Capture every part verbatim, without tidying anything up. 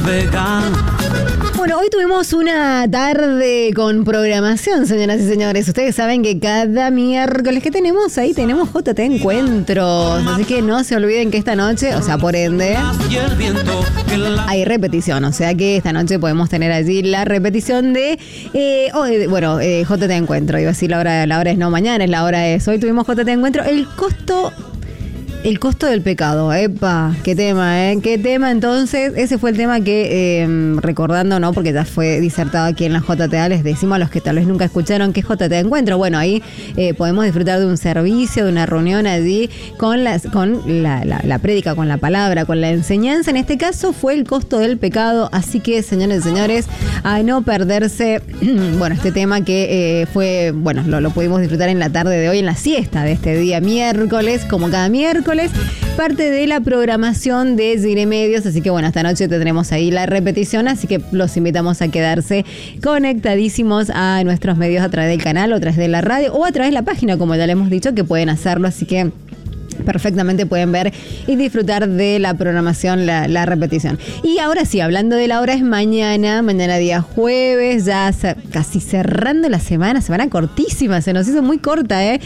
Vega. Bueno, hoy tuvimos una tarde con programación, señoras y señores. Ustedes saben que cada miércoles que tenemos, ahí tenemos J T Encuentros. Así que no se olviden que esta noche, o sea, por ende, hay repetición. O sea que esta noche podemos tener allí la repetición de, eh, hoy, bueno, eh, J T Encuentro. Iba a decir la hora, la hora es no mañana, es la hora es. Hoy tuvimos J T Encuentro. El costo... El costo del pecado, epa, qué tema, ¿eh? Qué tema, entonces, ese fue el tema que, eh, recordando, ¿no? Porque ya fue disertado aquí en la J T A, les decimos a los que tal vez nunca escucharon qué es J T A Encuentro. Bueno, ahí eh, podemos disfrutar de un servicio, de una reunión allí con, las, con la, la, la prédica, con la palabra, con la enseñanza. En este caso fue el costo del pecado, así que, señores y señores, a no perderse, bueno, este tema que eh, fue, bueno, lo, lo pudimos disfrutar en la tarde de hoy, en la siesta de este día miércoles, como cada miércoles. Parte de la programación de Cine Medios, así que bueno, esta noche tendremos ahí la repetición, así que los invitamos a quedarse conectadísimos a nuestros medios a través del canal o a través de la radio o a través de la página, como ya le hemos dicho, que pueden hacerlo, así que perfectamente pueden ver y disfrutar de la programación, la, la repetición. Y ahora sí, hablando de la hora, es mañana, mañana día jueves, ya se, casi cerrando la semana, semana cortísima, se nos hizo muy corta, ¿eh?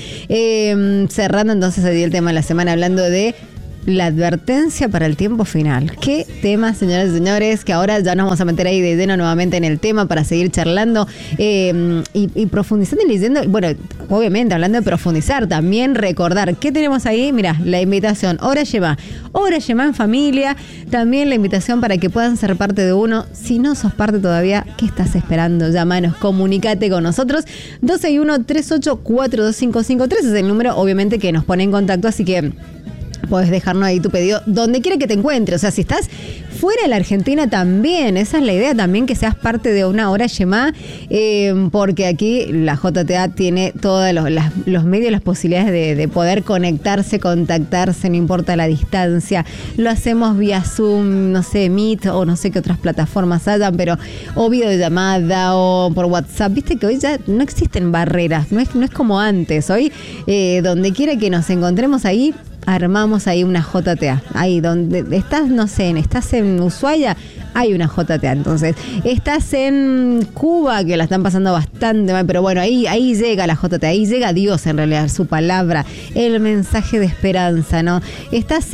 eh cerrando entonces ahí el tema de la semana, hablando de la advertencia para el tiempo final. Qué tema, señoras y señores, que ahora ya nos vamos a meter ahí de lleno nuevamente en el tema para seguir charlando eh, y, y profundizando y leyendo. Bueno, obviamente, hablando de profundizar, también recordar qué tenemos ahí. Mira, la invitación, Hora Yemá, Hora Yemá en familia, también la invitación para que puedan ser parte de uno. Si no sos parte todavía, ¿qué estás esperando? Llámanos, comunícate con nosotros. dos seis uno, tres ocho cuatro, dos cinco cinco tres es el número, obviamente, que nos pone en contacto, así que puedes dejarnos ahí tu pedido donde quiera que te encuentres. O sea, si estás fuera de la Argentina también, esa es la idea también, que seas parte de una Hora Yemá, eh, porque aquí la J T A tiene todos los, las, los medios, las posibilidades de, de poder conectarse, contactarse, no importa la distancia. Lo hacemos vía Zoom, no sé, Meet o no sé qué otras plataformas hayan, pero o videollamada o por WhatsApp. Viste que hoy ya no existen barreras, no es, no es como antes. Hoy, eh, donde quiera que nos encontremos ahí, armamos ahí una J T A. Ahí donde estás, no sé, estás en Ushuaia, hay una J T A. Entonces, estás en Cuba, que la están pasando bastante mal, pero bueno, ahí, ahí llega la J T A, ahí llega Dios en realidad, su palabra, el mensaje de esperanza, ¿no? Estás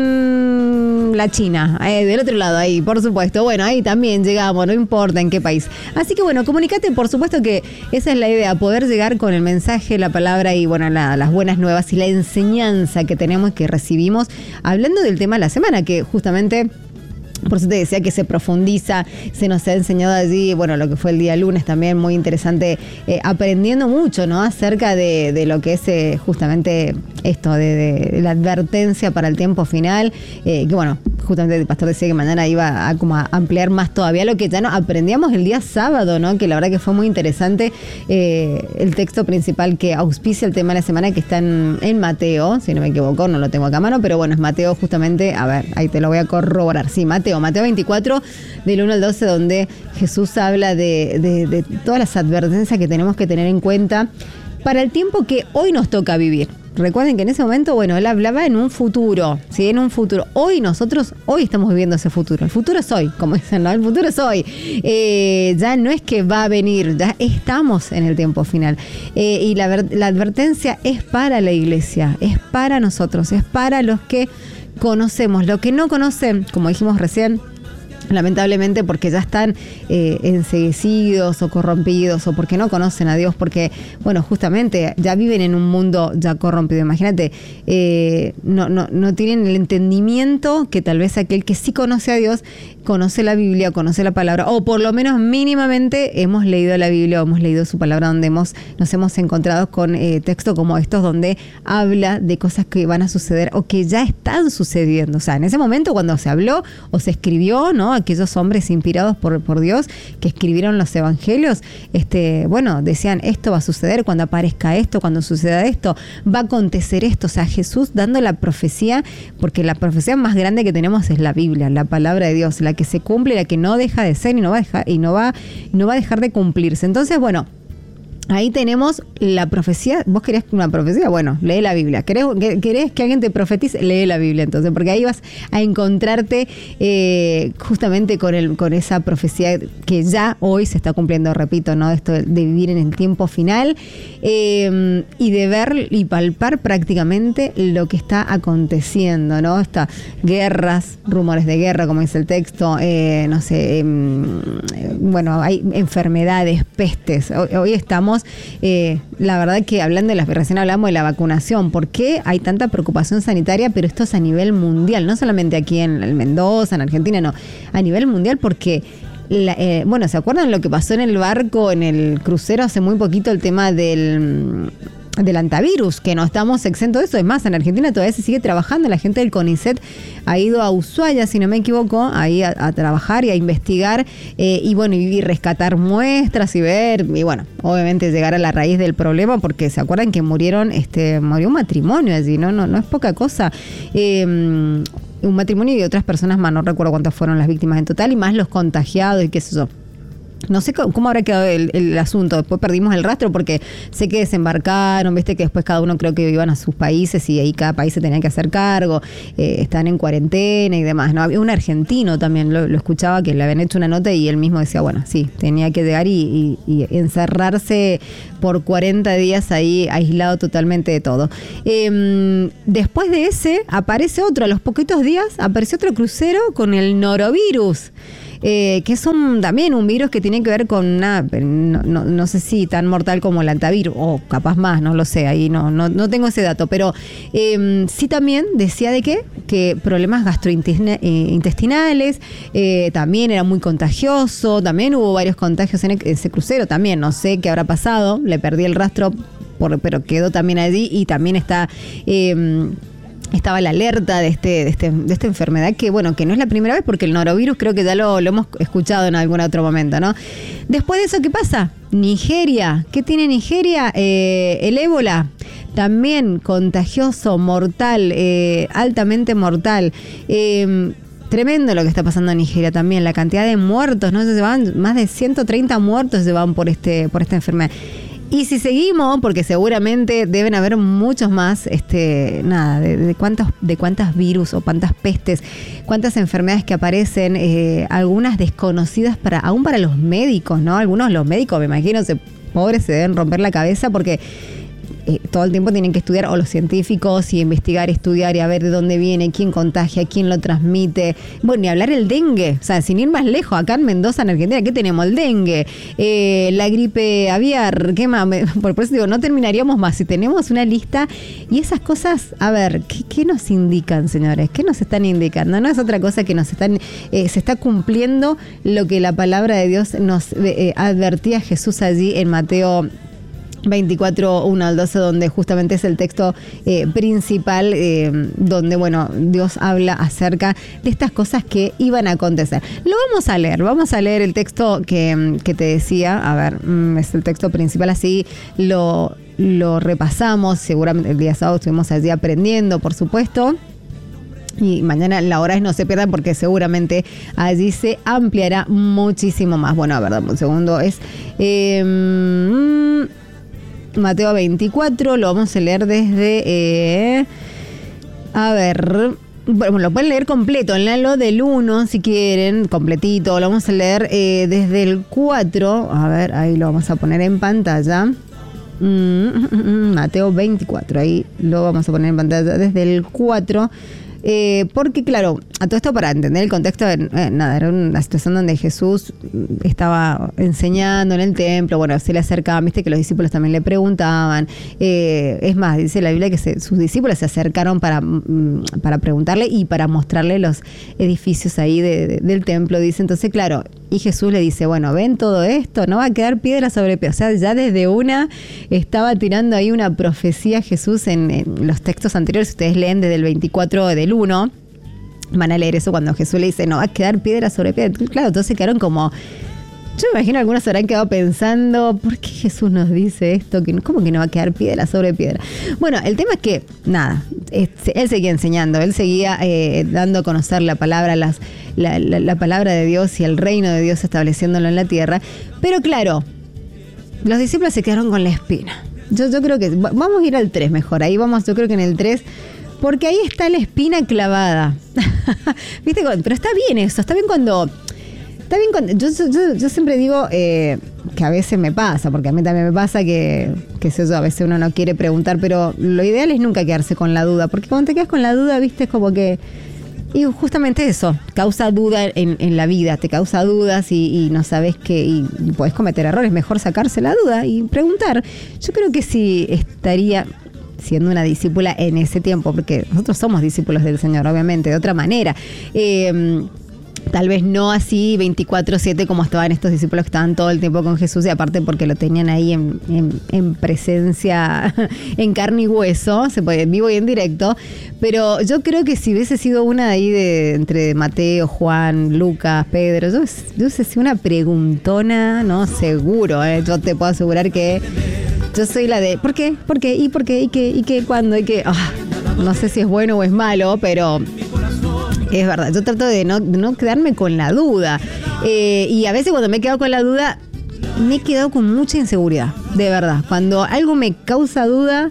en la China, eh, del otro lado ahí, por supuesto. Bueno, ahí también llegamos, no importa en qué país. Así que bueno, comunícate, por supuesto que esa es la idea, poder llegar con el mensaje, la palabra y bueno, la, las buenas nuevas y la enseñanza que tenemos, que recibimos, hablando del tema de la semana, que justamente, por eso te decía que se profundiza, se nos ha enseñado allí, bueno, lo que fue el día lunes también, muy interesante, eh, aprendiendo mucho, ¿no? Acerca de, de lo que es eh, justamente esto, de, de la advertencia para el tiempo final, eh, que bueno, justamente el pastor decía que mañana iba a, como a ampliar más todavía lo que ya no aprendíamos el día sábado, ¿no? Que la verdad que fue muy interesante, eh, el texto principal que auspicia el tema de la semana, que está en, en Mateo, si no me equivoco, no lo tengo acá a mano, pero bueno, es Mateo justamente, a ver, ahí te lo voy a corroborar, sí, Mateo, Mateo veinticuatro, del uno al doce, donde Jesús habla de, de, de todas las advertencias que tenemos que tener en cuenta para el tiempo que hoy nos toca vivir. Recuerden que en ese momento, bueno, él hablaba en un futuro, ¿sí? En un futuro. Hoy nosotros, hoy estamos viviendo ese futuro. El futuro es hoy, como dicen, ¿no? El futuro es hoy. Eh, ya no es que va a venir, ya estamos en el tiempo final. Eh, y la, la advertencia es para la iglesia, es para nosotros, es para los que conocemos. Los que no conocen, como dijimos recién, lamentablemente porque ya están eh, enceguecidos o corrompidos o porque no conocen a Dios, porque, bueno, justamente ya viven en un mundo ya corrompido. Imagínate, eh, no, no, no tienen el entendimiento que tal vez aquel que sí conoce a Dios, conoce la Biblia, conoce la palabra, o por lo menos mínimamente hemos leído la Biblia o hemos leído su palabra, donde hemos, nos hemos encontrado con eh, textos como estos, donde habla de cosas que van a suceder o que ya están sucediendo. O sea, en ese momento cuando se habló o se escribió, ¿no? Aquellos hombres inspirados por, por Dios que escribieron los evangelios, este, bueno, decían, esto va a suceder cuando aparezca esto, cuando suceda esto, va a acontecer esto. O sea, Jesús dando la profecía, porque la profecía más grande que tenemos es la Biblia, la palabra de Dios, la que se cumple, la que no deja de ser y no va a dejar, y no va, no va a dejar de cumplirse. Entonces, bueno, Ahí tenemos la profecía. ¿Vos querés una profecía? Bueno, lee la Biblia. ¿Querés, querés que alguien te profetice? Lee la Biblia entonces, porque ahí vas a encontrarte eh, justamente con, el, con esa profecía que ya hoy se está cumpliendo, repito, ¿no? Esto de vivir en el tiempo final eh, y de ver y palpar prácticamente lo que está aconteciendo, ¿no? Estas guerras, rumores de guerra, como dice el texto, eh, no sé, eh, bueno, hay enfermedades, pestes. Hoy, hoy estamos Eh, la verdad que hablando de la, recién hablamos de la vacunación, ¿por qué hay tanta preocupación sanitaria? Pero esto es a nivel mundial, no solamente aquí en, en Mendoza, en Argentina, no, a nivel mundial, porque la, eh, bueno, ¿se acuerdan lo que pasó en el barco, en el crucero hace muy poquito, el tema del del antivirus, que no estamos exentos de eso? Es más, en Argentina todavía se sigue trabajando. La gente del CONICET ha ido a Ushuaia, si no me equivoco, ahí a, a trabajar y a investigar eh, y bueno, y, y rescatar muestras y ver, y bueno, obviamente llegar a la raíz del problema, porque se acuerdan que murieron, este, murió un matrimonio allí, no, no, no es poca cosa. Eh, un matrimonio y otras personas más, no recuerdo cuántas fueron las víctimas en total, y más los contagiados y qué sé yo. No sé cómo habrá quedado el, el asunto. Después perdimos el rastro porque sé que desembarcaron, viste que después cada uno creo que iban a sus países y ahí cada país se tenía que hacer cargo, eh, están en cuarentena y demás, ¿no? Había un argentino también, lo, lo escuchaba, que le habían hecho una nota y él mismo decía, bueno, sí, tenía que llegar y, y, y encerrarse por cuarenta días ahí aislado totalmente de todo. Eh, después de ese aparece otro, a los poquitos días apareció otro crucero con el norovirus. Eh, que es un, también un virus que tiene que ver con una, no, no, no sé si tan mortal como el antivirus, o capaz más, no lo sé, ahí no, no, no tengo ese dato, pero eh, sí también decía de qué, que problemas gastrointestinales, eh, también era muy contagioso, también hubo varios contagios en ese crucero, también no sé qué habrá pasado, le perdí el rastro, por, pero quedó también allí y también está... Eh, estaba la alerta de este, de este de esta enfermedad que, bueno, que no es la primera vez porque el norovirus creo que ya lo, lo hemos escuchado en algún otro momento, ¿no? Después de eso, ¿qué pasa? Nigeria. ¿Qué tiene Nigeria? Eh, el ébola. También contagioso, mortal, eh, altamente mortal. Eh, Tremendo lo que está pasando en Nigeria también. La cantidad de muertos, ¿no? Se van, más de ciento treinta muertos se van por, este, por esta enfermedad. Y si seguimos, porque seguramente deben haber muchos más, este, nada, de, de cuántos, de cuántas virus o cuántas pestes, cuántas enfermedades que aparecen, eh, algunas desconocidas para, aún para los médicos, ¿no? Algunos los médicos, me imagino, se, pobres, se deben romper la cabeza porque eh, todo el tiempo tienen que estudiar, o los científicos, y investigar, estudiar y a ver de dónde viene, quién contagia, quién lo transmite. Bueno, ni hablar el dengue, o sea, sin ir más lejos, acá en Mendoza, en Argentina, ¿qué tenemos? El dengue, eh, la gripe aviar, ¿qué más? Por eso digo, no terminaríamos más si tenemos una lista. Y esas cosas, a ver, ¿qué, qué nos indican, señores? ¿Qué nos están indicando? No es otra cosa que nos están, eh, se está cumpliendo lo que la palabra de Dios nos eh, advertía Jesús allí en Mateo veinticuatro, uno al doce, donde justamente es el texto eh, principal, eh, donde, bueno, Dios habla acerca de estas cosas que iban a acontecer. Lo vamos a leer, vamos a leer el texto que, que te decía, a ver, es el texto principal, así lo, lo repasamos, seguramente el día sábado estuvimos allí aprendiendo, por supuesto. Y mañana la hora es no se pierdan porque seguramente allí se ampliará muchísimo más. Bueno, a ver, dame un segundo, es... Eh, Mateo veinticuatro, lo vamos a leer desde, eh, a ver, bueno, lo pueden leer completo, léanlo del uno si quieren, completito, lo vamos a leer eh, desde el cuatro, a ver, ahí lo vamos a poner en pantalla, mm, mm, mm, Mateo veinticuatro, ahí lo vamos a poner en pantalla desde el cuatro. Eh, porque claro, a todo esto para entender el contexto, eh, nada, era una situación donde Jesús estaba enseñando en el templo, bueno, se le acercaban, viste que los discípulos también le preguntaban, eh, es más, dice la Biblia que se, sus discípulos se acercaron para, para preguntarle y para mostrarle los edificios ahí de, de, del templo, dice, entonces claro, y Jesús le dice, bueno, ven todo esto, no va a quedar piedra sobre piedra, o sea, ya desde una estaba tirando ahí una profecía Jesús en, en los textos anteriores, ustedes leen desde el veinticuatro del uno, van a leer eso cuando Jesús le dice, no va a quedar piedra sobre piedra, claro, entonces quedaron como, yo me imagino algunos se habrán quedado pensando, ¿por qué Jesús nos dice esto? ¿Cómo que no va a quedar piedra sobre piedra? Bueno, el tema es que, nada, él seguía enseñando, él seguía eh, dando a conocer la palabra, las, la, la, la palabra de Dios y el reino de Dios estableciéndolo en la tierra, pero claro, los discípulos se quedaron con la espina. Yo, yo creo que, vamos a ir al tres mejor, ahí vamos, yo creo que en el tres, porque ahí está la espina clavada. ¿Viste? Pero está bien eso, está bien cuando... Está bien cuando... Yo, yo, yo siempre digo eh, que a veces me pasa, porque a mí también me pasa que, que sé yo, a veces uno no quiere preguntar, pero lo ideal es nunca quedarse con la duda, porque cuando te quedas con la duda, viste, es como que... Y justamente eso, causa duda en, en la vida, te causa dudas y, y no sabes qué, y, y podés cometer errores, mejor sacarse la duda y preguntar. Yo creo que si estaría siendo una discípula en ese tiempo, porque nosotros somos discípulos del Señor, obviamente, de otra manera, eh, tal vez no así veinticuatro siete como estaban estos discípulos que estaban todo el tiempo con Jesús, y aparte porque lo tenían ahí en, en, en presencia, en carne y hueso, se puede, vivo y en directo. Pero yo creo que si hubiese sido una ahí de entre Mateo, Juan, Lucas, Pedro, yo, yo hubiese sido una preguntona, no, seguro, ¿eh? Yo te puedo asegurar que yo soy la de ¿por qué? ¿Por qué? ¿Y por qué? ¿Y qué? ¿Y qué? ¿Cuándo? ¿Y qué? Oh, no sé si es bueno o es malo, pero... Es verdad, yo trato de no, de no quedarme con la duda. Eh, y a veces cuando me he quedado con la duda, me he quedado con mucha inseguridad, de verdad. Cuando algo me causa duda,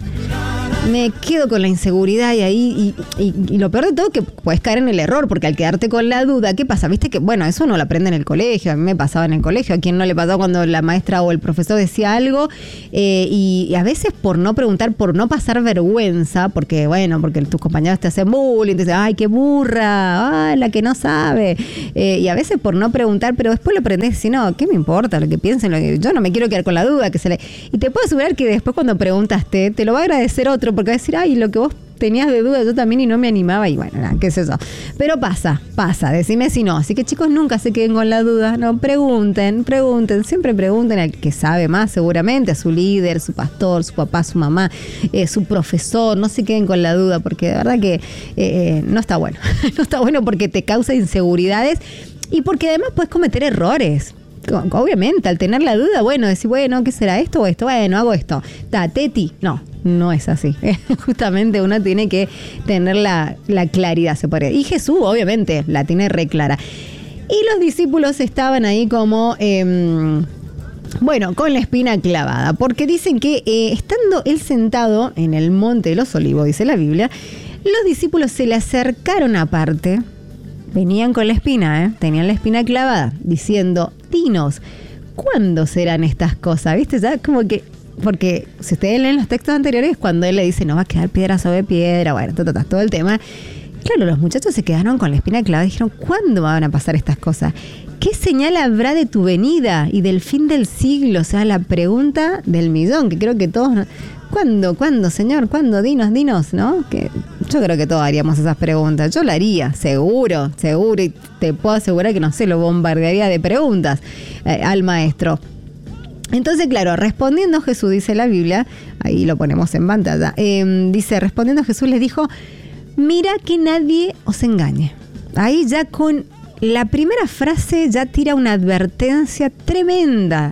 me quedo con la inseguridad y ahí, y, y, y lo peor de todo es que puedes caer en el error, porque al quedarte con la duda, ¿qué pasa? Viste que, bueno, eso no lo aprende en el colegio, a mí me pasaba en el colegio, a quien no le pasaba cuando la maestra o el profesor decía algo, eh, y, y a veces por no preguntar, por no pasar vergüenza, porque, bueno, porque tus compañeros te hacen bullying, te dicen, ay, qué burra, ay, la que no sabe, eh, y a veces por no preguntar, pero después lo aprendés, si no, ¿qué me importa lo que piensen? Lo que, yo no me quiero quedar con la duda, que se le... Y te puedo asegurar que después cuando preguntaste, te lo va a agradecer otro, porque va a decir, ay, lo que vos tenías de duda yo también y no me animaba, y bueno, nada, qué es eso. Pero pasa, pasa, decime si no. Así que chicos, nunca se queden con la duda, no, pregunten, pregunten, siempre pregunten al que sabe más seguramente, a su líder, su pastor, su papá, su mamá, eh, su profesor, no se queden con la duda, porque de verdad que eh, no está bueno, no está bueno porque te causa inseguridades y porque además puedes cometer errores. Obviamente, al tener la duda, bueno, decir, bueno, ¿qué será esto o esto? Bueno, hago esto. Ta, teti. No, no es así. Justamente uno tiene que tener la, la claridad, se podría. Y Jesús, obviamente, la tiene re clara. Y los discípulos estaban ahí como, eh, bueno, con la espina clavada, porque dicen que eh, estando él sentado en el monte de los olivos, dice la Biblia, los discípulos se le acercaron aparte. Venían con la espina, ¿eh? Tenían la espina clavada, diciendo, dinos, ¿cuándo serán estas cosas? ¿Viste? Ya como que, porque si ustedes leen los textos anteriores, cuando él le dice, no va a quedar piedra sobre piedra, bueno, todo el tema. Claro, los muchachos se quedaron con la espina clavada y dijeron, ¿cuándo van a pasar estas cosas? ¿Qué señal habrá de tu venida y del fin del siglo? O sea, la pregunta del millón, que creo que todos... ¿Cuándo? ¿Cuándo, Señor? ¿Cuándo? Dinos, dinos, ¿no? Que yo creo que todos haríamos esas preguntas. Yo la haría, seguro, seguro. Y te puedo asegurar que, no sé, lo bombardearía de preguntas eh, al maestro. Entonces, claro, respondiendo Jesús, dice la Biblia, ahí lo ponemos en pantalla, eh, dice, respondiendo Jesús les dijo, mira que nadie os engañe. Ahí ya con la primera frase ya tira una advertencia tremenda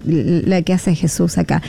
la que hace Jesús acá.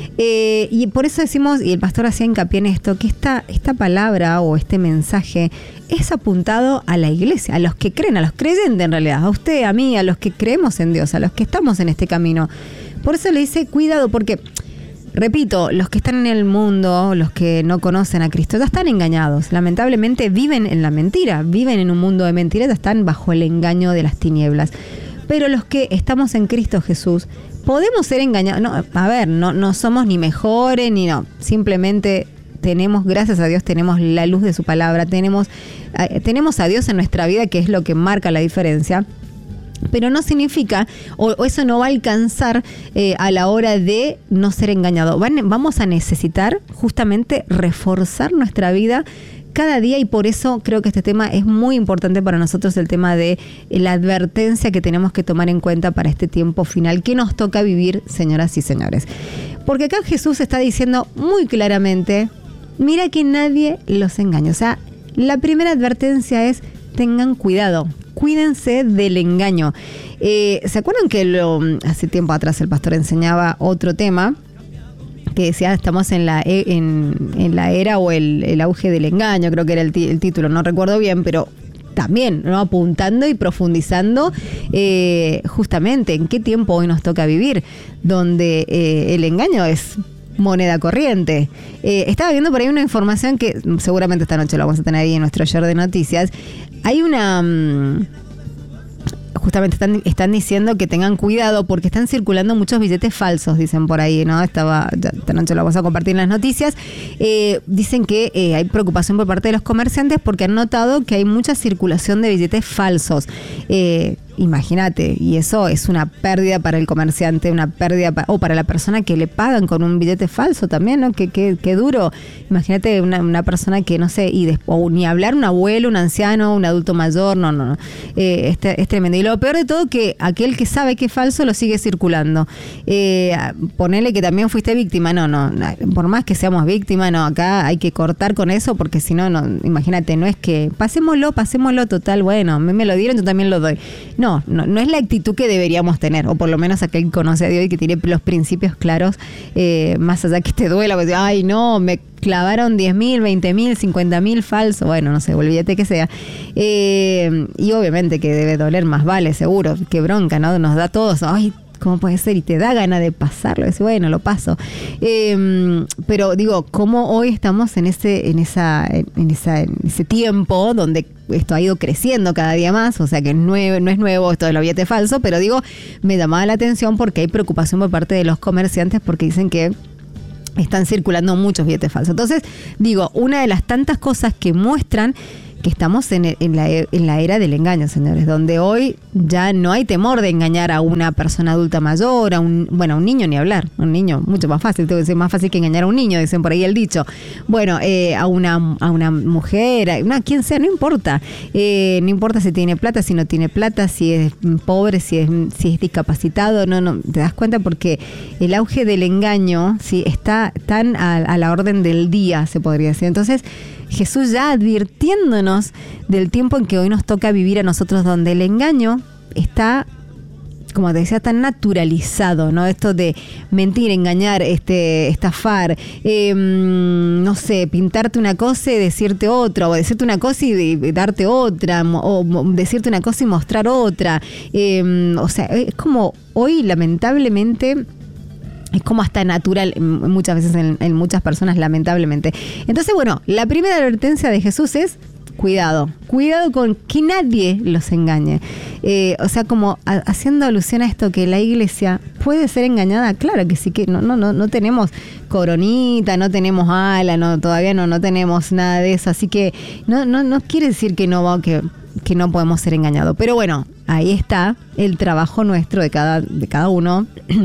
Eh, y por eso decimos, y el pastor hacía hincapié en esto, que esta, esta palabra o este mensaje es apuntado a la iglesia, a los que creen, a los creyentes en realidad, a usted, a mí, a los que creemos en Dios, a los que estamos en este camino. Por eso le dice cuidado, porque, repito, los que están en el mundo, los que no conocen a Cristo, ya están engañados. Lamentablemente viven en la mentira, viven en un mundo de mentiras, ya están bajo el engaño de las tinieblas. Pero los que estamos en Cristo Jesús, podemos ser engañados. No, a ver, no, no somos ni mejores, ni no. Simplemente tenemos, gracias a Dios, tenemos la luz de su palabra, tenemos, eh, tenemos a Dios en nuestra vida, que es lo que marca la diferencia. Pero no significa, o, o eso no va a alcanzar eh, a la hora de no ser engañado. Van, vamos a necesitar justamente reforzar nuestra vida cada día, y por eso creo que este tema es muy importante para nosotros, el tema de la advertencia que tenemos que tomar en cuenta para este tiempo final que nos toca vivir, señoras y señores. Porque acá Jesús está diciendo muy claramente, mira que nadie los engaña. O sea, la primera advertencia es, tengan cuidado, cuídense del engaño. Eh, ¿Se acuerdan que lo, hace tiempo atrás el pastor enseñaba otro tema? Que decía, estamos en la en, en la era o el, el auge del engaño, creo que era el, t- el título, no recuerdo bien, pero también, ¿no? Apuntando y profundizando eh, justamente en qué tiempo hoy nos toca vivir, donde eh, el engaño es moneda corriente. Eh, estaba viendo por ahí una información que seguramente esta noche lo vamos a tener ahí en nuestro share de noticias. Hay una... Mmm, justamente están, están diciendo que tengan cuidado porque están circulando muchos billetes falsos, dicen por ahí, ¿no? Estaba, ya, esta noche lo vamos a compartir en las noticias. Eh, dicen que eh, hay preocupación por parte de los comerciantes porque han notado que hay mucha circulación de billetes falsos. Eh, Imagínate, y eso es una pérdida para el comerciante, una pérdida pa- o para la persona que le pagan con un billete falso también, ¿no? Qué que, que duro. Imagínate una, una persona que, no sé, y des- o ni hablar, un abuelo, un anciano, un adulto mayor, no, no, no. Eh, este, es tremendo. Y lo peor de todo, que aquel que sabe que es falso lo sigue circulando. Eh, ponele que también fuiste víctima, no, no, no, por más que seamos víctimas, no, acá hay que cortar con eso porque si no, no, imagínate, no es que pasémoslo, pasémoslo, total, bueno, me, me lo dieron, yo también lo doy. No. No, no, no es la actitud que deberíamos tener, o por lo menos aquel que conoce a Dios y que tiene los principios claros, eh, más allá que te duela, pues, ay no, me clavaron diez mil, veinte mil, cincuenta mil falso, bueno, no sé, olvídate que sea. Eh, y obviamente que debe doler, más vale, seguro, qué bronca, ¿no? Nos da a todos, ay, ¿cómo puede ser? Y te da ganas de pasarlo, decir, bueno, lo paso. Eh, pero digo, ¿cómo hoy estamos en ese, en esa, en esa, en ese tiempo donde esto ha ido creciendo cada día más? O sea que no es, no es nuevo esto de los billetes falsos, pero digo, me llamaba la atención porque hay preocupación por parte de los comerciantes porque dicen que están circulando muchos billetes falsos. Entonces, digo, una de las tantas cosas que muestran que estamos en, en, la, en la era del engaño, señores, donde hoy ya no hay temor de engañar a una persona adulta mayor, a un, bueno, a un niño ni hablar, un niño mucho más fácil, tengo que decir, más fácil que engañar a un niño, dicen por ahí el dicho. Bueno, eh, a una a una mujer, a una, quien sea, no importa, eh, no importa si tiene plata, si no tiene plata, si es pobre, si es, si es discapacitado, no, no, te das cuenta porque el auge del engaño, sí, está tan a, a la orden del día, se podría decir. Entonces, Jesús ya advirtiéndonos del tiempo en que hoy nos toca vivir a nosotros, donde el engaño está, como te decía, tan naturalizado, ¿no? Esto de mentir, engañar, este, estafar, eh, no sé, pintarte una cosa y decirte otra, o decirte una cosa y, de, y darte otra, o decirte una cosa y mostrar otra. Eh, o sea, es como hoy, lamentablemente, es como hasta natural muchas veces en, en muchas personas, lamentablemente. Entonces, bueno, la primera advertencia de Jesús es cuidado, cuidado con que nadie los engañe. Eh, o sea, como a, haciendo alusión a esto, que la iglesia puede ser engañada, claro que sí, que no, no, no, no tenemos coronita, no tenemos ala, no, todavía no, no tenemos nada de eso, así que no, no, no quiere decir que no, que, que no podemos ser engañados. Pero bueno, ahí está el trabajo nuestro de cada, de cada uno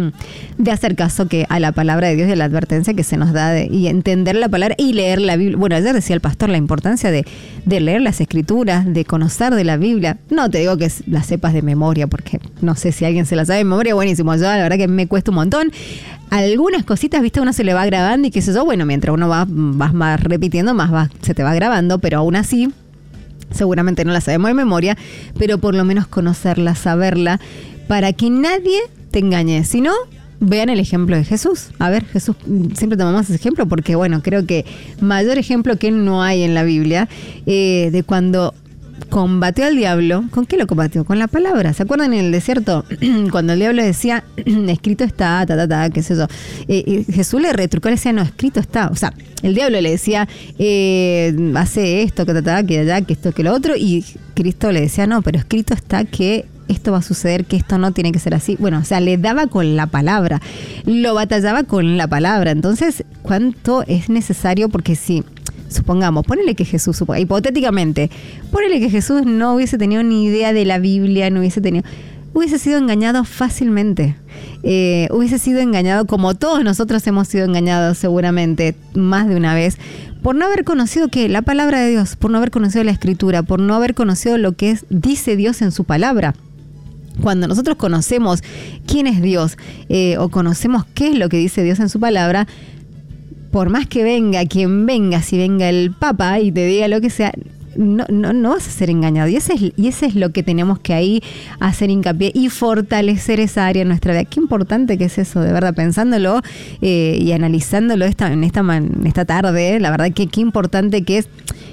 de hacer caso que a la palabra de Dios y a la advertencia que se nos da de, y entender la palabra y leer la Biblia. Bueno, ayer decía el pastor la importancia de, de leer las escrituras, de conocer de la Biblia. No te digo que las sepas de memoria, porque no sé si alguien se la sabe de memoria, buenísimo. Yo la verdad que me cuesta un montón. Algunas cositas, viste, uno se le va grabando y qué sé yo, bueno, mientras uno va, vas más repitiendo, más va, se te va grabando, pero aún así seguramente no la sabemos de memoria, pero por lo menos conocerla, saberla, para que nadie te engañe. Si no, vean el ejemplo de Jesús. A ver, Jesús, siempre tomamos ese ejemplo porque, bueno, creo que mayor ejemplo que él no hay en la Biblia, eh, de cuando combatió al diablo. ¿Con qué lo combatió? Con la palabra. ¿Se acuerdan en el desierto? Cuando el diablo decía, escrito está, ta, ta, ta, qué sé yo. Eh, Jesús le retrucó, le decía, no, escrito está. O sea, el diablo le decía, eh, hace esto, que ta, ta, que allá, que esto, que lo otro. Y Cristo le decía, no, pero escrito está que esto va a suceder, que esto no tiene que ser así. Bueno, o sea, le daba con la palabra. Lo batallaba con la palabra. Entonces, ¿cuánto es necesario? Porque si... supongamos, ponele que Jesús, hipotéticamente, ponele que Jesús no hubiese tenido ni idea de la Biblia, no hubiese tenido, hubiese sido engañado fácilmente, eh, hubiese sido engañado como todos nosotros hemos sido engañados seguramente más de una vez, por no haber conocido ¿qué? La palabra de Dios, por no haber conocido la Escritura, por no haber conocido lo que es, dice Dios en su palabra. Cuando nosotros conocemos quién es Dios, eh, o conocemos qué es lo que dice Dios en su palabra, por más que venga quien venga, si venga el Papa y te diga lo que sea, no, no, no vas a ser engañado. Y ese es, y ese es lo que tenemos que ahí hacer hincapié y fortalecer esa área en nuestra vida. Qué importante que es eso, de verdad, pensándolo eh, y analizándolo esta, en, esta, en esta tarde, la verdad que qué importante que es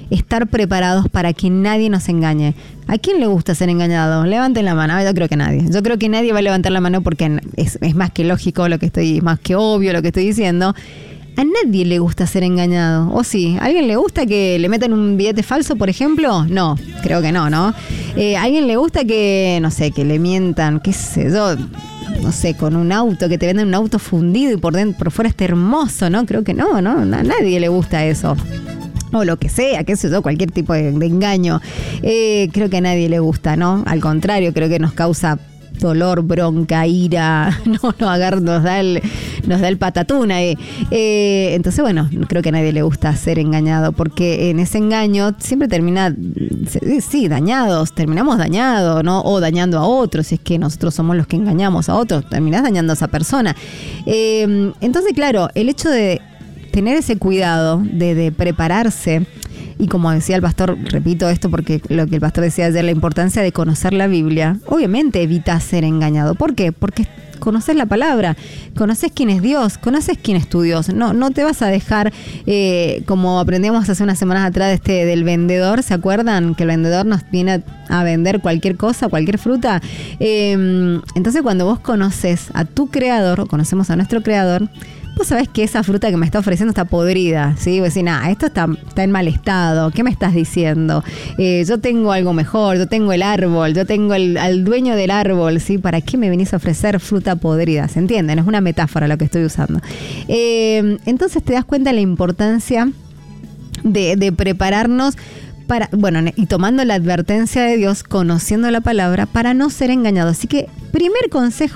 estar preparados para que nadie nos engañe. ¿A quién le gusta ser engañado? Levanten la mano. Yo creo que nadie. Yo creo que nadie va a levantar la mano porque es, es más que lógico lo que estoy, más que obvio lo que estoy diciendo. A nadie le gusta ser engañado. ¿O sí? ¿A alguien le gusta que le metan un billete falso, por ejemplo? No, creo que no, ¿no? Eh, ¿A alguien le gusta que, no sé, que le mientan, qué sé yo, no sé, con un auto, que te venden un auto fundido y por dentro, por fuera esté hermoso, ¿no? Creo que no, ¿no? A nadie le gusta eso. O lo que sea, qué sé yo, cualquier tipo de, de engaño. Eh, creo que a nadie le gusta, ¿no? Al contrario, creo que nos causa dolor, bronca, ira, no, no agar, nos da el, nos da el patatún ahí. Eh, entonces, bueno, creo que a nadie le gusta ser engañado, porque en ese engaño siempre termina, sí, dañados, terminamos dañados, ¿no? O dañando a otros, si es que nosotros somos los que engañamos a otros, terminás dañando a esa persona. Eh, entonces, claro, el hecho de tener ese cuidado, de, de prepararse. Y como decía el pastor, repito esto porque lo que el pastor decía ayer, la importancia de conocer la Biblia, obviamente evita ser engañado. ¿Por qué? Porque conoces la palabra, conoces quién es Dios, conoces quién es tu Dios. No, no te vas a dejar, eh, como aprendimos hace unas semanas atrás de este, del vendedor, ¿se acuerdan? Que el vendedor nos viene a, a vender cualquier cosa, cualquier fruta. Eh, entonces cuando vos conoces a tu creador, o conocemos a nuestro creador, vos sabés que esa fruta que me está ofreciendo está podrida, ¿sí? Vos decís, nah, esto está, está en mal estado, ¿qué me estás diciendo? Eh, yo tengo algo mejor, yo tengo el árbol, yo tengo el, al dueño del árbol, ¿sí? ¿Para qué me venís a ofrecer fruta podrida? ¿Se entienden? Es una metáfora lo que estoy usando. Eh, entonces te das cuenta de la importancia de, de prepararnos para, bueno, y tomando la advertencia de Dios, conociendo la palabra, para no ser engañados. Así que, primer consejo